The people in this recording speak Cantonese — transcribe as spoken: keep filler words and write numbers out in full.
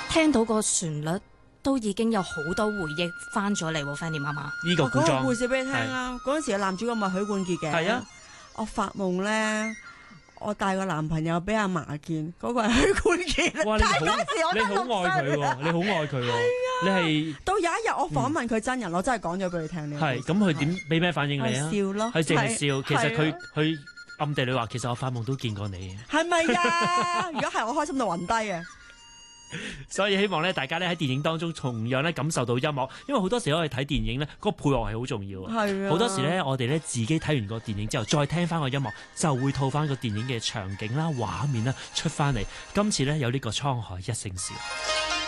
聽到個旋律都已經有好多回憶翻咗嚟喎 Fanny 媽媽。 呢個古我講個裝故事俾你聽啊！嗰陣時嘅男主角咪許冠傑嘅。 係啊， 我發夢咧，我帶個男朋友俾阿嫲見，嗰、嗰個係許冠傑。 哇！你好但係嗰時我你好得六愛佢喎，你好愛佢喎，你係到有一日我訪問佢真人，我真係講咗俾佢聽呢個故事。 係咁佢點俾咩反應你啊？ 係笑咯， 佢淨係笑，其實佢係啊佢暗地裏話，其實我發夢都見過你。 係咪呀？如果係我開心到暈低啊！ 所以希望咧，大家咧喺電影當中同樣咧感受到音樂，因為好多時我哋睇電影咧，個配樂係好重要啊。 係啊， 好多時咧，我哋咧自己睇完個電影之後，再聽翻個音樂，就會套翻個電影嘅場景啦、畫面啦出翻嚟。今次咧有呢個《滄海一聲笑》。